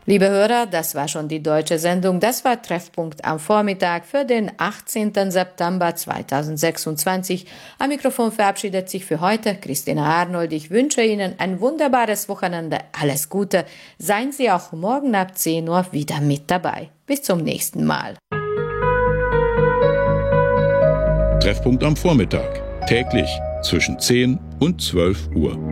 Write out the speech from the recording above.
Liebe Hörer, das war schon die deutsche Sendung. Das war Treffpunkt am Vormittag für den 18. September 2026. Am Mikrofon verabschiedet sich für heute Christina Arnold. Ich wünsche Ihnen ein wunderbares Wochenende. Alles Gute. Seien Sie auch morgen ab 10 Uhr wieder mit dabei. Bis zum nächsten Mal. Treffpunkt am Vormittag. Täglich zwischen 10 und 12 Uhr.